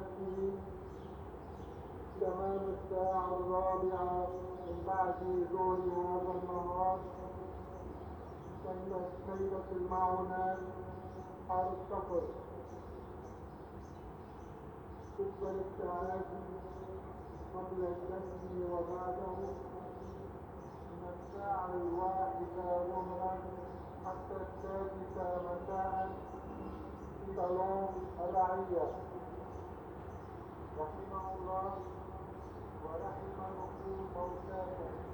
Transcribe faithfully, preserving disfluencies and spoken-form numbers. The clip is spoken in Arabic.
نفسه تمام الساعة الرابعة من بعد ظهر هذا النهار كي نصل معنا حال السفر. بالنسبة للتعافي قبل الدفن وبعده من الساعة الواحدة ظهرا حتى السادسة مساء في صالون الرعية رحمه الله ورحم نفوس موتاكم.